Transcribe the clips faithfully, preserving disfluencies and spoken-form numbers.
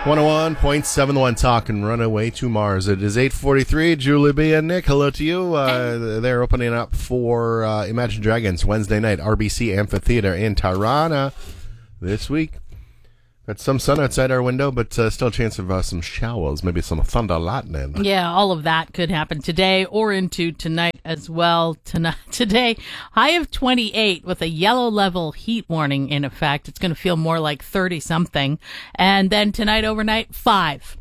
one oh one point seven The One Talk and Runaway to Mars. It is eight forty-three. Julie B and Nick, hello to you. Uh, they're opening up for uh, Imagine Dragons Wednesday night, R B C Amphitheater in Tirana this week. Got some sun outside our window, but uh, still a chance of uh, some showers, maybe some thunder lightning. Yeah, all of that could happen today or into tonight as well. Tonight, today, high of twenty-eight with a yellow level heat warning in effect. It's going to feel more like thirty-something. And then tonight, overnight, five.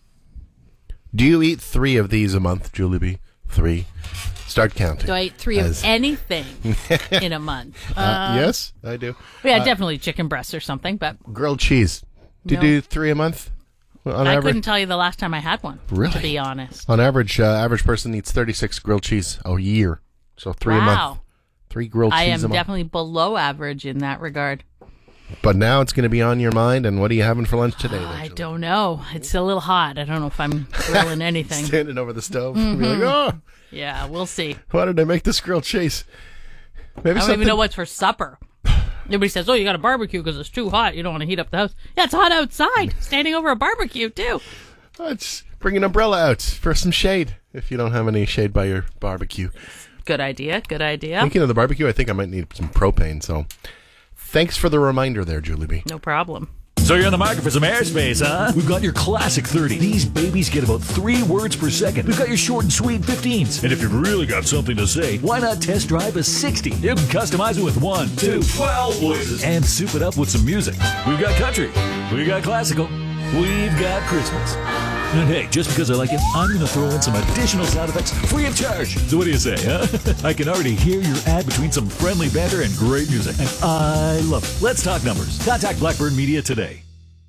Do you eat three of these a month, Julie B? Three. Start counting. Do I eat three As... of anything in a month? Uh, Uh, yes, I do. Yeah, uh, definitely chicken breasts or something, but... Grilled cheese. Do you No. do three a month? On I average? couldn't tell you the last time I had one, Really? to be honest. On average, uh, average person eats thirty-six grilled cheese a year. So three a month. Wow. Three grilled I cheese a am month. definitely below average in that regard. But now it's going to be on your mind, and what are you having for lunch today? Then, I Julie? don't know. It's a little hot. I don't know if I'm grilling anything. Standing over the stove and be like, oh, Yeah, we'll see. why did I make this grilled cheese? Maybe I don't something... even know what's for supper. Everybody says, oh, you got a barbecue because it's too hot. You don't want to heat up the house. Yeah, it's hot outside. Standing over a barbecue, too. Let's bring an umbrella out for some shade if you don't have any shade by your barbecue. Good idea. Good idea. Thinking of the barbecue, I think I might need some propane, so thanks for the reminder there, Julie B. No problem. So you're in the market for some airspace, huh? We've got your classic thirty. These babies get about three words per second. We've got your short and sweet fifteens. And if you've really got something to say, why not test drive a sixty? You can customize it with one, two, twelve voices. And soup it up with some music. We've got country. We've got classical. We've got Christmas. And hey, just because I like it, I'm going to throw in some additional sound effects free of charge. So what do you say, huh? I can already hear your ad between some friendly banter and great music. And I love it. Let's talk numbers. Contact Blackbird Media today.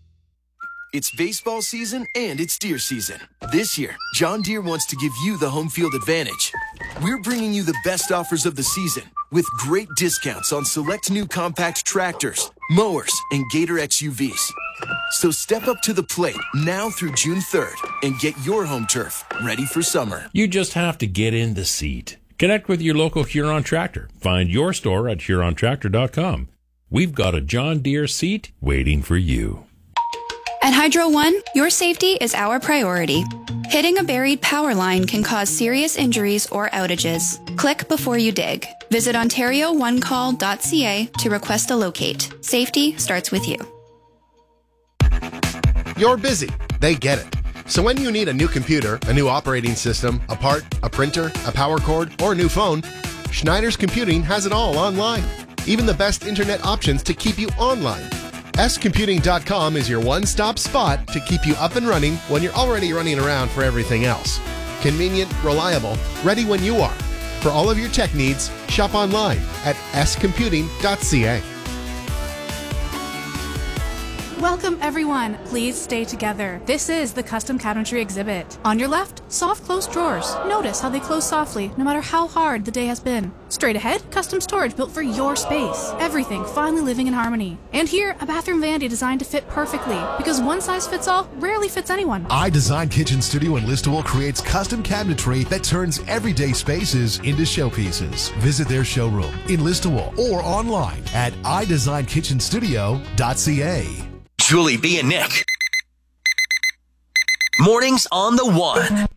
It's baseball season and it's deer season. This year, John Deere wants to give you the home field advantage. We're bringing you the best offers of the season with great discounts on select new compact tractors, mowers, and Gator X U Vs. So step up to the plate now through June third and get your home turf ready for summer. You just have to get in the seat. Connect with your local Huron Tractor. Find your store at huron tractor dot com. We've got a John Deere seat waiting for you. At Hydro One, your safety is our priority. Hitting a buried power line can cause serious injuries or outages. Click before you dig. Visit ontario one call dot c a to request a locate. Safety starts with you. You're busy. They get it. So when you need a new computer, a new operating system, a part, a printer, a power cord, or a new phone, Schneider's Computing has it all online. Even the best internet options to keep you online. S computing dot com is your one-stop spot to keep you up and running when you're already running around for everything else. Convenient, reliable, ready when you are. For all of your tech needs, shop online at s computing dot c a. Welcome everyone. Please stay together. This is the Custom Cabinetry exhibit. On your left, soft closed drawers. Notice how they close softly no matter how hard the day has been. Straight ahead, custom storage built for your space. Everything finally living in harmony. And here, a bathroom vanity designed to fit perfectly because one size fits all rarely fits anyone. iDesign Kitchen Studio in Listowel creates custom cabinetry that turns everyday spaces into showpieces. Visit their showroom in Listowel or online at i design kitchen studio dot c a. Julie B and Nick. Mornings on the One.